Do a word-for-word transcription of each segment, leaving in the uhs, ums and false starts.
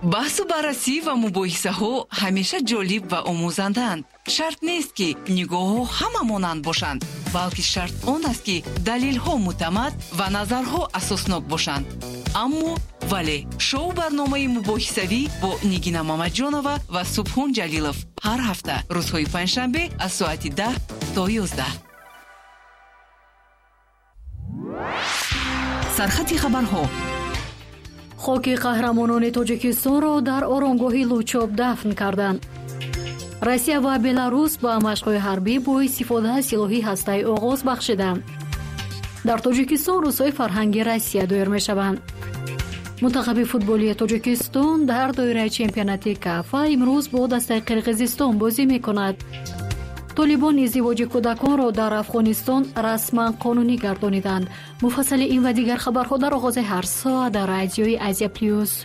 баҳсу баррасӣ ва мубоҳисаҳо ҳамеша ҷолиб ва омӯзандаанд. шарт нест ки нигоҳҳо ҳама монанд бошанд, балки шарт он аст ки далелҳо муътамад ва назарҳо асоснок бошанд. аммо вале шоу барномаи мубоҳисавӣ бо Нигина Мамаҷонова ва Субҳон Ҷалилов ҳар ҳафта рӯзҳои панҷшанбе аз соати даҳ то ёздаҳ. сархати хабарҳо. хоки қаҳрамонони Тоҷикистонро дар оромгоҳи Лучоб дафн карданд. Россия ва Беларус ба машқҳои ҳарбӣ бо истифода аз силоҳи ҳастаӣ оғоз бахшиданд. дар Тоҷикистон рӯзҳои фарҳанги Россия доир мешаванд. мунтахаби футболии Тоҷикистон дар доираи чемпионати КАФА имрӯз бо дастаи Қирғизистон бозӣ мекунад. طالبان ازدواج کودکان را در افغانستان رسما قانونی گردانیدند. مفصل این و دیگر خبرها در آغاز هر ساعت در رادیوی آسیا پلیوس.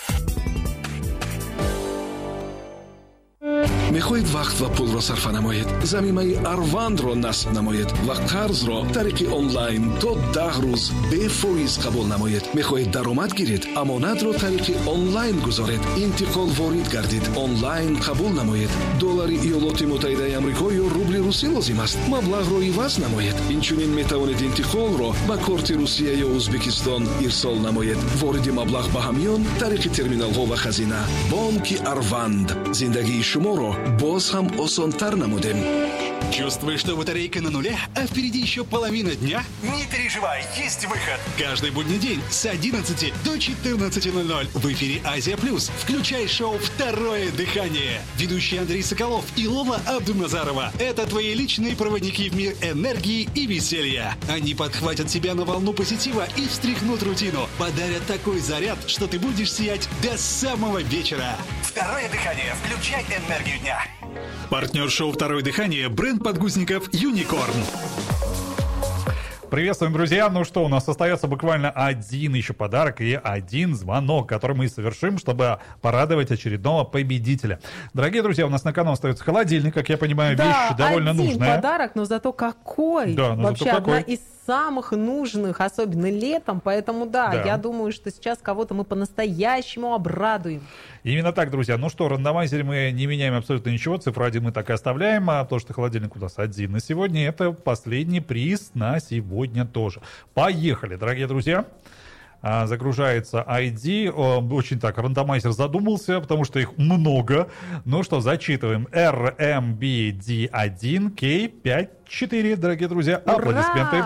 میخواهید وقت و پول را صرف نمایید؟ ضمیمه اروند را نصب نمایید و قرض را طریق آنلاین تا ده روز به فایز قبول نمایید. میخواهید درآمد گیرید؟ امانت را طریق آنلاین گذارید. انتقال وارد گردید. آنلاین قبول نمایید. دلار ایالات متحده آمریکا یا روبل روسی لازم است. مبلغ را عوض نمایید. اینچنین میتوانید انتقال را با کارت روسیه یا ازبکستان ارسال نمایید. وارد مبلغ به همیان طریق ترمینال ها و خزینه. بانک اروند زندگی شما را باز هم осонтар намудем. Чувствуешь, что батарейка на нуле, а впереди еще половина дня? Не переживай, есть выход. Каждый будний день с одиннадцати до четырнадцати ноль-ноль в эфире Азия Плюс. Включай шоу «Второе дыхание». Ведущие Андрей Соколов и Лола Абдуназарова. Это твои личные проводники в мир энергии и веселья. Они подхватят тебя на волну позитива и встряхнут рутину. Подарят такой заряд, что ты будешь сиять до самого вечера. Второе дыхание. Включай энергию дня. Партнер шоу «Второе дыхание» — бренд подгузников «Юникорн». Приветствуем, друзья. Ну что, у нас остается буквально один еще подарок и один звонок, который мы совершим, чтобы порадовать очередного победителя. Дорогие друзья, у нас на кону остается холодильник, как я понимаю, да, вещь довольно один нужная. Подарок, но зато какой! Да, но вообще зато одна какой. из самых нужных, особенно летом, поэтому да, да, я думаю, что сейчас кого-то мы по-настоящему обрадуем. Именно так, друзья. Ну что, рандомайзере мы не меняем абсолютно ничего, цифру один мы так и оставляем, а то, что холодильник у нас один на сегодня, это последний приз на сегодня тоже. Поехали, дорогие друзья. Загружается ай ди. Очень так, рандомайзер задумался, потому что их много. Ну что, зачитываем. эр эм би ди один кей пятьдесят четыре, дорогие друзья. Ура! Аплодисменты.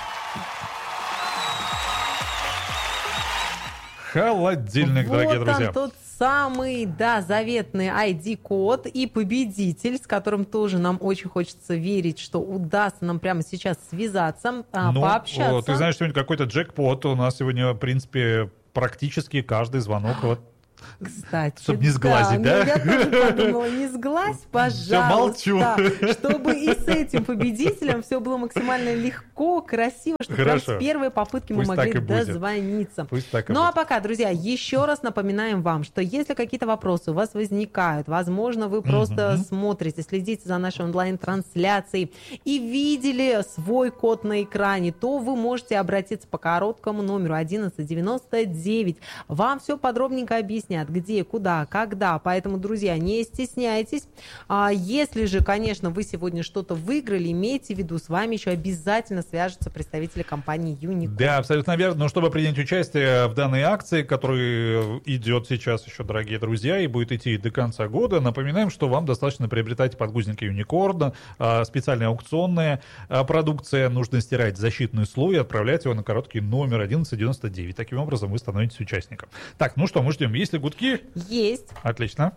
Холодильник, вот дорогие он, друзья. Тот самый, да, заветный ай ди-код и победитель, с которым тоже нам очень хочется верить, что удастся нам прямо сейчас связаться, ну, пообщаться. Ты знаешь, сегодня какой-то джекпот. У нас сегодня, в принципе, практически каждый звонок вот. Кстати, чтобы не сглазить, да? да? Ну, я тоже подумала, не сглазь, пожалуйста. Все, молчу. Чтобы и с этим победителем все было максимально легко, красиво, чтобы прям с первой попытки Пусть мы могли дозвониться. Пусть так и ну, будет. а пока, друзья, еще раз напоминаем вам, что если какие-то вопросы у вас возникают, возможно, вы просто угу. смотрите, следите за нашей онлайн-трансляцией и видели свой код на экране, то вы можете обратиться по короткому номеру одиннадцать девяносто девять. Вам все подробненько объяснят, где, куда, когда. Поэтому, друзья, не стесняйтесь. А если же, конечно, вы сегодня что-то выиграли, имейте в виду, с вами еще обязательно свяжутся представители компании Юникорн. Да, абсолютно верно. Но чтобы принять участие в данной акции, которая идет сейчас еще, дорогие друзья, и будет идти до конца года, напоминаем, что вам достаточно приобретать подгузники Юникорн, специальная аукционная продукция. Нужно стирать защитный слой и отправлять его на короткий номер одиннадцать девяносто девять. Таким образом вы становитесь участником. Так, ну что, мы ждем. Есть ли гудки? Есть. Отлично.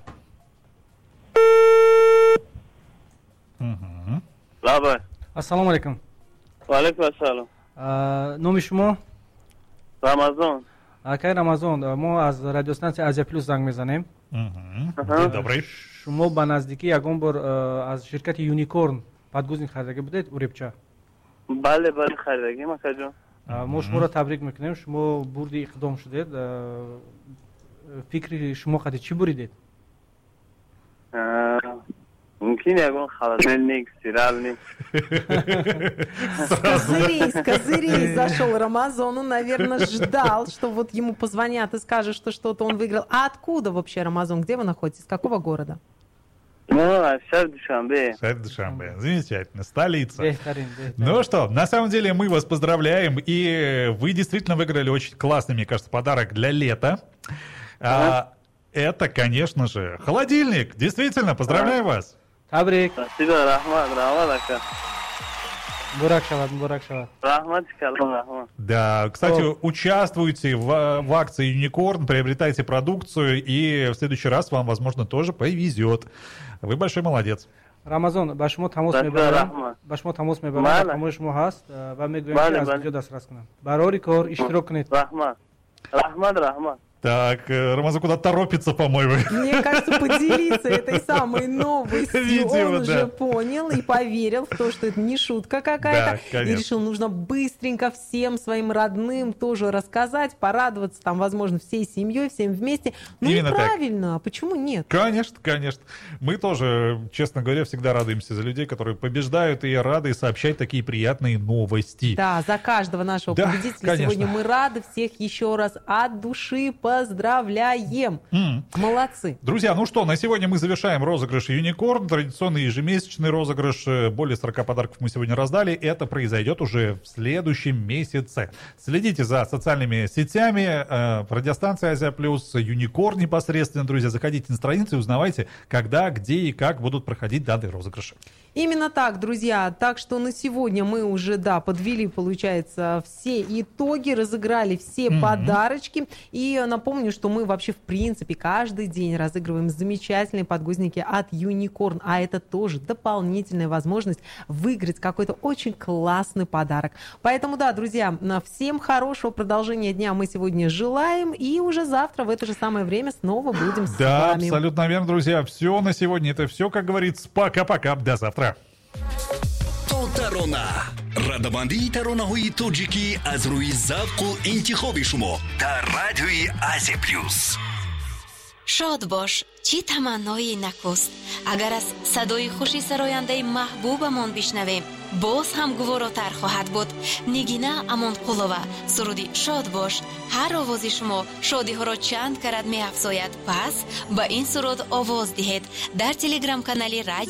Угу. Лаба. Ассаламу алейкум. Ва алейкум ассалам. Номи шумо? Рамазон. Акай Рамазон, мо аз радиостанция Азия Плюс занг мезанем. День добрый. Шумо ба наздики ягон бор аз ширкати Юникорн подгузник харидаги будед уребча? бале бале харидагим акаҷон. мо шуморо табрик мекунем, шумо бурди иқдом шудед. Фикри шумо қади чӣ буридед? ممكن يكون холодильник, стиральник. Козырей, с козырей зашел Рамазон. Он, наверное, ждал, что вот ему позвонят и скажут, что что-то он выиграл. А откуда вообще Рамазон? Где вы находитесь? Из какого города? Ну, шар Душанбе. Шар Душанбе. Замечательно. Столица. Бехтарин, бехтарин. Ну что, на самом деле мы вас поздравляем. И вы действительно выиграли очень классный, мне кажется, подарок для лета. А, это, конечно же, холодильник. Действительно, поздравляю вас. Табрик. Спасибо, Рахмат, Рахмат, ака. Бурак шавад, бурак шавад. Рахмат, калам, Рахмат. Да, кстати, О. участвуйте в, в акции Unicorn, приобретайте продукцию, и в следующий раз вам, возможно, тоже повезет. Вы большой молодец. Рамазон, ба шумо тамос Спасибо, мебарам. Рахмат. Ба шумо тамос мебарам. Бала. Тамои шумо ҳаст ва мегӯям Бала, ки аз бала. инҷо дастрас кунам. Барори кор иштирок кунед. Рахмат. Рахмат, Рахмат. Так, э, Рамазан куда торопится, по-моему. Мне кажется, поделиться этой самой новостью. Видимо, Он да. уже понял и поверил в то, что это не шутка какая-то. Да, конечно. И решил, нужно быстренько всем своим родным тоже рассказать, порадоваться там, возможно, всей семьей, всем вместе. Ну Именно и так. правильно, а почему нет? Конечно, конечно. Мы тоже, честно говоря, всегда радуемся за людей, которые побеждают, и рады сообщать такие приятные новости. Да, за каждого нашего Да, победителя конечно. сегодня мы рады. Всех еще раз от души поздравляем. М. Молодцы. Друзья, ну что, на сегодня мы завершаем розыгрыш Unicorn. Традиционный ежемесячный розыгрыш. э, Более сорока подарков мы сегодня раздали. Это произойдет уже в следующем месяце. Следите за социальными сетями. э, Радиостанция Азия Плюс, Unicorn непосредственно, друзья. Заходите на страницу и узнавайте, когда, где и как будут проходить данные розыгрыши. Именно так, друзья. Так что на сегодня мы уже, да, подвели, получается, все итоги, разыграли все Мгм. подарочки. И напомню, что мы вообще, в принципе, каждый день разыгрываем замечательные подгузники от Unicorn. А это тоже дополнительная возможность выиграть какой-то очень классный подарок. Поэтому, да, друзья, на- всем хорошего продолжения дня мы сегодня желаем. И уже завтра в это же самое время снова будем с Да, вами. абсолютно верно, друзья. Все на сегодня. Это все, как говорится. Пока-пока. До завтра. то тарона радабандии таронаҳои тоҷикӣ аз рӯи завқу интихоби шумо дар радиои Азия Плюс. шод бош, чӣ таманнои накуст. Агар аз садои хуши сарояндаи маҳбубамон бишнавем, боз ҳам гуворотар хоҳад буд. Нигина Амонқулова, суруди шод бош. ҳар овози шумо шодиҳоро чанд карат меафзояд. Пас ба ин суруд овоз диҳед. Дар телеграм-канали радио